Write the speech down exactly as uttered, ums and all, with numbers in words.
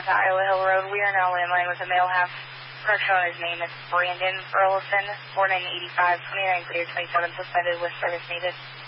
to Iowa Hill Road. We are now landline with a male half. Correction on his name is Brandon Burleson, born in eighty-five, twenty-nine, clear, twenty-seven, suspended with service needed.